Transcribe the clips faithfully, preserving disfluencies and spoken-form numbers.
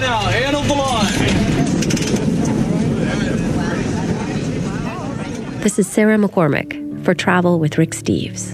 now, hand of the line. This is Sarah McCormick for Travel with Rick Steves.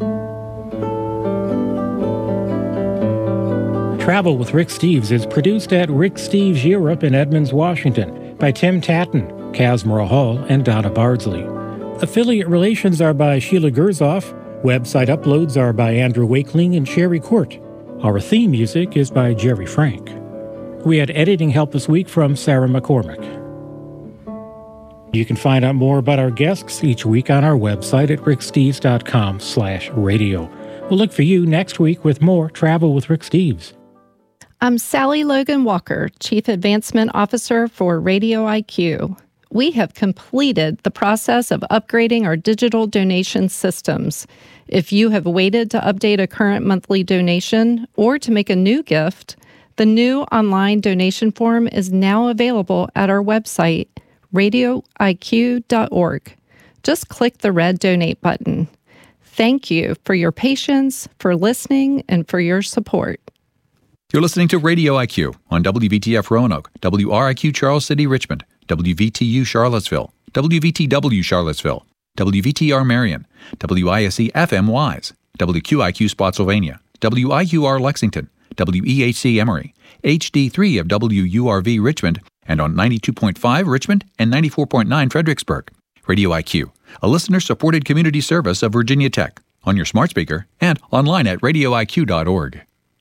Travel with Rick Steves is produced at Rick Steves Europe in Edmonds, Washington by Tim Tatton, Casmara Hall, and Donna Bardsley. Affiliate relations are by Sheila Gerzoff. Website uploads are by Andrew Wakeling and Sherry Court. Our theme music is by Jerry Frank. We had editing help this week from Sarah McCormick. You can find out more about our guests each week on our website at ricksteves.com slash radio. We'll look for you next week with more Travel with Rick Steves. I'm Sally Logan Walker, Chief Advancement Officer for Radio I Q. We have completed the process of upgrading our digital donation systems. If you have waited to update a current monthly donation or to make a new gift, the new online donation form is now available at our website, radio I Q dot org. Just click the red donate button. Thank you for your patience, for listening, and for your support. You're listening to Radio I Q on W V T F Roanoke, W R I Q Charles City, Richmond, W V T U Charlottesville, W V T W Charlottesville, W V T R Marion, W I S E F M Wise, W Q I Q Spotsylvania, W I U R Lexington, W E H C Emory, H D three of W U R V Richmond, and on ninety-two point five Richmond and ninety-four point nine Fredericksburg. Radio I Q, a listener-supported community service of Virginia Tech, on your smart speaker and online at radio I Q dot org.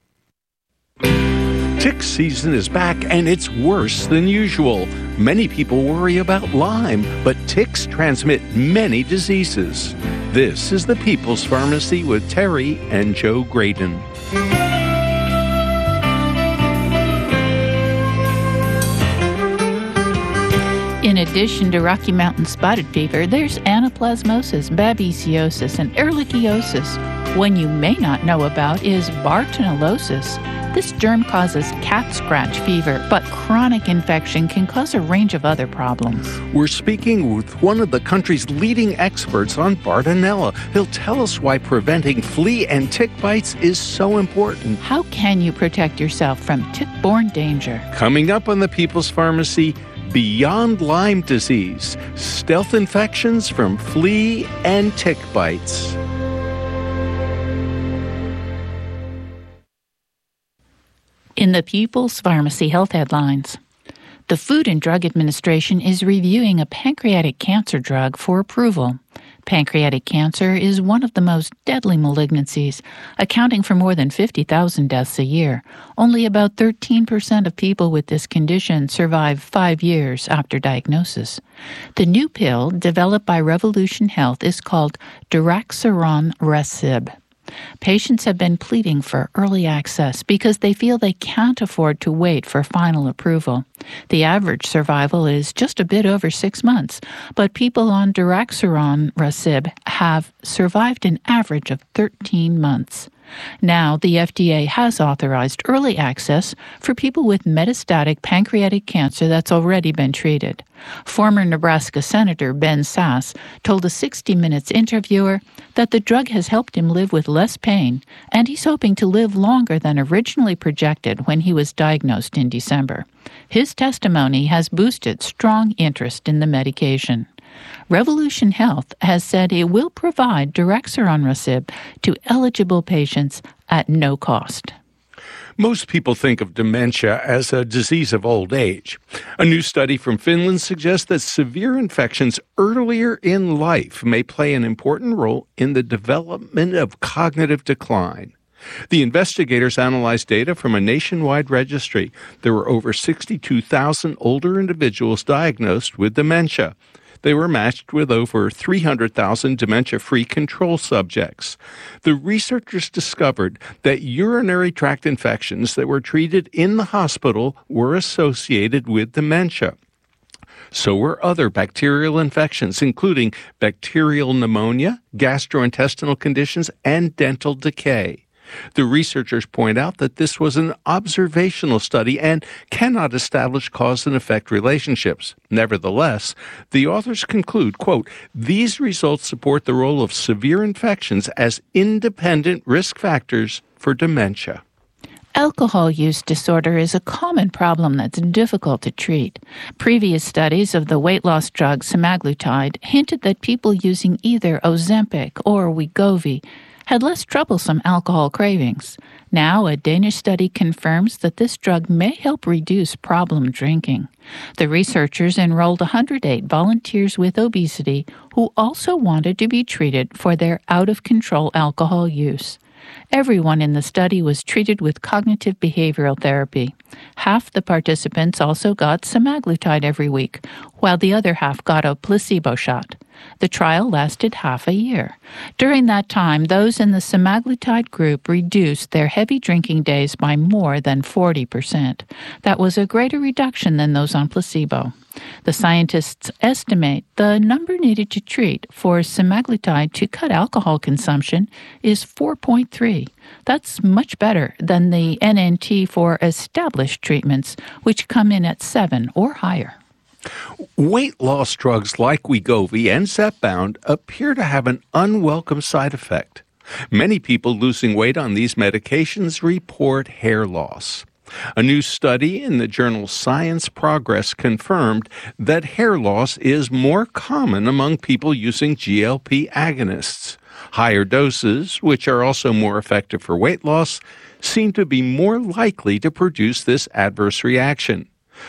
Tick season is back and it's worse than usual. Many people worry about Lyme, but ticks transmit many diseases. This is the People's Pharmacy with Terry and Joe Graydon. In addition to Rocky Mountain spotted fever, there's anaplasmosis, babesiosis, and ehrlichiosis. One you may not know about is Bartonellosis. This germ causes cat scratch fever, but chronic infection can cause a range of other problems. We're speaking with one of the country's leading experts on Bartonella. He'll tell us why preventing flea and tick bites is so important. How can you protect yourself from tick-borne danger? Coming up on the People's Pharmacy, Beyond Lyme Disease, stealth infections from flea and tick bites. In the People's Pharmacy Health Headlines, the Food and Drug Administration is reviewing a pancreatic cancer drug for approval. Pancreatic cancer is one of the most deadly malignancies, accounting for more than fifty thousand deaths a year. Only about thirteen percent of people with this condition survive five years after diagnosis. The new pill, developed by Revolution Health, is called Daraxonrasib. Patients have been pleading for early access because they feel they can't afford to wait for final approval. The average survival is just a bit over six months, but people on Daraxonrasib have survived an average of thirteen months. Now, the F D A has authorized early access for people with metastatic pancreatic cancer that's already been treated. Former Nebraska Senator Ben Sasse told a sixty minutes interviewer that the drug has helped him live with less pain, and he's hoping to live longer than originally projected when he was diagnosed in December. His testimony has boosted strong interest in the medication. Revolution Health has said it will provide Daraxonrasib to eligible patients at no cost. Most people think of dementia as a disease of old age. A new study from Finland suggests that severe infections earlier in life may play an important role in the development of cognitive decline. The investigators analyzed data from a nationwide registry. There were over sixty-two thousand older individuals diagnosed with dementia. They were matched with over three hundred thousand dementia-free control subjects. The researchers discovered that urinary tract infections that were treated in the hospital were associated with dementia. So were other bacterial infections, including bacterial pneumonia, gastrointestinal conditions, and dental decay. The researchers point out that this was an observational study and cannot establish cause and effect relationships. Nevertheless, the authors conclude, quote, these results support the role of severe infections as independent risk factors for dementia. Alcohol use disorder is a common problem that's difficult to treat. Previous studies of the weight loss drug semaglutide hinted that people using either Ozempic or Wegovy had less troublesome alcohol cravings. Now, a Danish study confirms that this drug may help reduce problem drinking. The researchers enrolled one hundred eight volunteers with obesity who also wanted to be treated for their out-of-control alcohol use. Everyone in the study was treated with cognitive behavioral therapy. Half the participants also got semaglutide every week, while the other half got a placebo shot. The trial lasted half a year. During that time, those in the semaglutide group reduced their heavy drinking days by more than forty percent. That was a greater reduction than those on placebo. The scientists estimate the number needed to treat for semaglutide to cut alcohol consumption is four point three. That's much better than the N N T for established treatments, which come in at seven or higher. Weight loss drugs like Wegovy and Zepbound appear to have an unwelcome side effect. Many people losing weight on these medications report hair loss. A new study in the journal Science Progress confirmed that hair loss is more common among people using G L P agonists. Higher doses, which are also more effective for weight loss, seem to be more likely to produce this adverse reaction.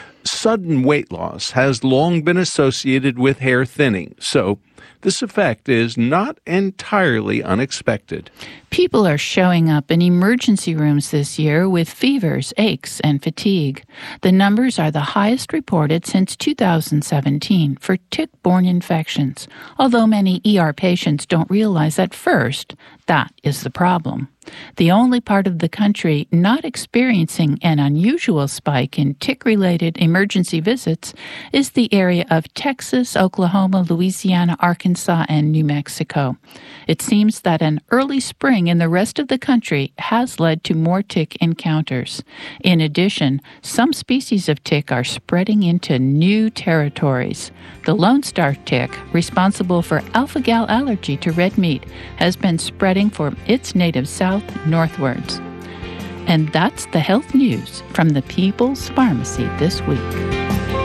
Sudden weight loss has long been associated with hair thinning, so this effect is not entirely unexpected. People are showing up in emergency rooms this year with fevers, aches, and fatigue. The numbers are the highest reported since two thousand seventeen for tick-borne infections, although many E R patients don't realize at first that is the problem. The only part of the country not experiencing an unusual spike in tick-related emergency visits is the area of Texas, Oklahoma, Louisiana, Arkansas, and New Mexico. It seems that an early spring in the rest of the country has led to more tick encounters. In addition, some species of tick are spreading into new territories. The Lone Star tick, responsible for alpha-gal allergy to red meat, has been spreading from its native south northwards. And that's the health news from the People's Pharmacy this week.